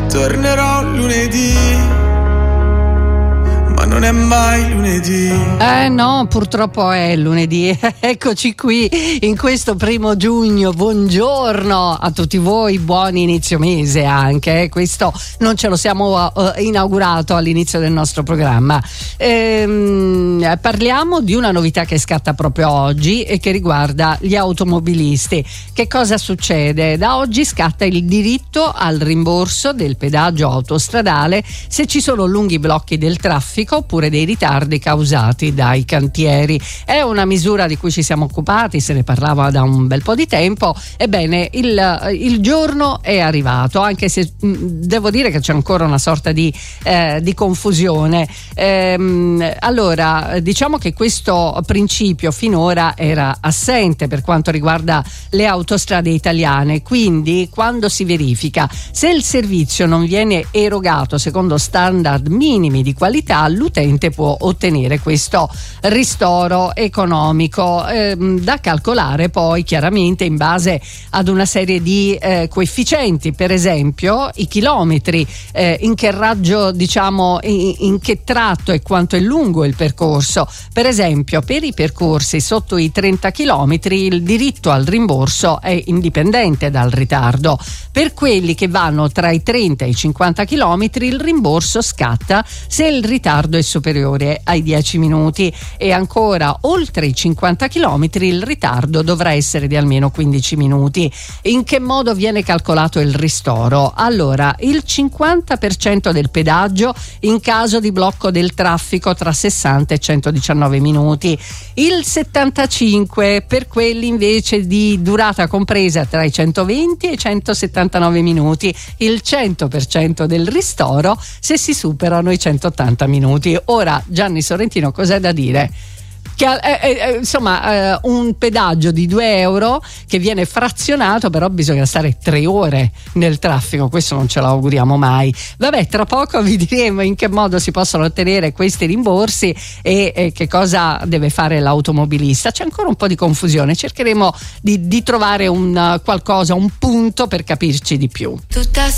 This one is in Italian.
tornerò lunedì, ma non è mai lunedì. No, purtroppo è lunedì. Eccoci qui in questo 1 giugno. Buongiorno a tutti voi, buon inizio mese anche. Questo non ce lo siamo inaugurato all'inizio del nostro programma. Parliamo di una novità che scatta proprio oggi e che riguarda gli automobilisti. Che cosa succede? Da oggi scatta il diritto al rimborso del pedaggio autostradale se ci sono lunghi blocchi del traffico oppure dei ritardi causati dai cantieri. È una misura di cui ci siamo occupati, se ne parlava da un bel po' di tempo. Ebbene, il giorno è arrivato, anche se devo dire che c'è ancora una sorta di confusione. Allora, diciamo che questo principio finora era assente per quanto riguarda le autostrade italiane, quindi quando si verifica se il servizio non viene erogato secondo standard minimi di qualità, l'utente può ottenere questo ristoro economico da calcolare poi chiaramente in base ad una serie di coefficienti, per esempio i chilometri, in che raggio, diciamo in che tratto e quanto è lungo il percorso. Per esempio, per i percorsi sotto i 30 chilometri il diritto al rimborso è indipendente dal ritardo. Per quelli che vanno tra i 30 e i 50 chilometri il rimborso scatta se il ritardo è superiore ai 10 minuti e ancora oltre i 50 chilometri il ritardo dovrà essere di almeno 15 minuti. In che modo viene calcolato il ristoro? Allora, il 50% del pedaggio in caso di blocco del traffico tra 60 e 119 minuti, il 75% per quelli invece di durata compresa tra i 120 e i 179 minuti, il 100% del ristoro se si superano i 180 minuti. Ora, Gianni Sorrentino, cos'è da dire? Che insomma un pedaggio di 2 euro che viene frazionato, però bisogna stare 3 ore nel traffico, questo non ce l'auguriamo mai. Vabbè, tra poco vi diremo in che modo si possono ottenere questi rimborsi e che cosa deve fare l'automobilista. C'è ancora un po' di confusione, cercheremo di trovare un qualcosa, un punto per capirci di più. Tutta